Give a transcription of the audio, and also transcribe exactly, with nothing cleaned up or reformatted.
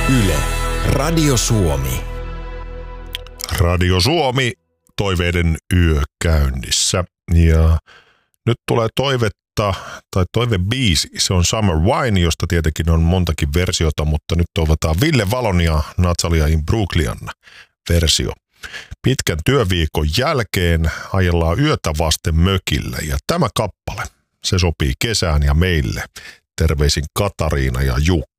Yle, Radio Suomi. Radio Suomi, toiveiden yö käynnissä. Ja nyt tulee toivetta, tai toivebiisi, se on Summer Wine, josta tietenkin on montakin versiota, mutta nyt toivotaan Ville Valon ja Natalia Imbruglia versio. Pitkän työviikon jälkeen ajellaan yötä vasten mökille ja tämä kappale, se sopii kesään ja meille. Terveisin Katariina ja Jukka.